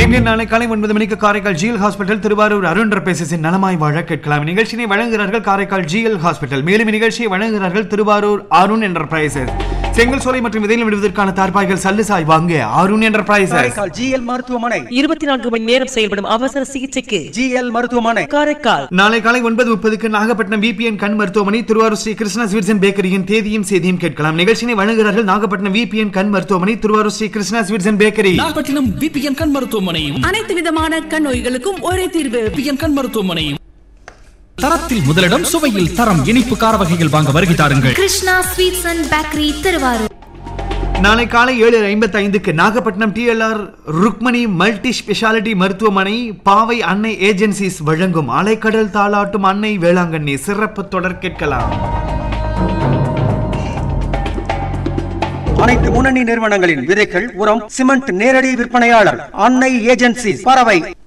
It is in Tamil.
எங்க நாளை காலை 9 மணிக்கு Karaikal GL hospital Thiruvarur Arun basin நலமாய் வாழ கேட்கலாம். நிகழ்ச்சியை வழங்குகிறார்கள் காரைக்கால் ஜிஎல் ஹாஸ்பிட்டல். மேலும் நிகழ்ச்சியை வழங்குகிறார்கள் திருவாரூர் அருண் என்டர்பிரைசஸ். செங்கல் சோலை மற்றும் விதையில் விடுவதற்கான தார்பாய்கள் சல்லுசாய் வாங்க அருண் என்டர்பிரைசஸ். காரைக்கால் ஜிஎல் மருத்துவமனை 24 மணி நேரம் செயல்படும் அவசர சிகிச்சைக்கு ஜிஎல் மருத்துவமனை காரைக்கால். நாளை காலை 9:30 நாகப்பட்டினம் விபிஎன் கண் மருத்துவமனை திருவாரூர் ஸ்ரீ கிருஷ்ணா ஸ்வீட்ஸ் அண்ட் பேக்கரியின் தேதியும் செய்தியும் கேட்கலாம். நிகழ்ச்சியை வழங்குகிறார்கள் நாகப்பட்டினம் விபிஎன் கண் மருத்துவமனை Thiruvarur Sri Krishna sweets and bakery. Nagapattinam VPN கண் மருத்துவமனையும் அனைத்து விதமான கண் நோய்களுக்கும் ஒரே தீர்வு விபிஎன் கண் மருத்துவமனையும். தரத்தில் முதலிடம், சுவையில் தரம். இனிப்பு கார வகைகள் வாங்க வருகை தாருங்கள். Krishna sweets and bakery Thiruvarur. நாளை காலை 7:55 Nagapattinam DLR Rukmani multi speciality மருத்துவமனை பாவை அன்னை ஏஜென்சிஸ் வழங்கும் அலைக்கடல் தாளாட்டும் அன்னை வேளாங்கண்ணி சிறப்பு தொடர் கேட்கலாம். அனைத்து முன்னணி நிறுவனங்களின் விதைகள், உரம், சிமெண்ட் நேரடி விற்பனையாளர் அன்னை ஏஜென்சி பறவை.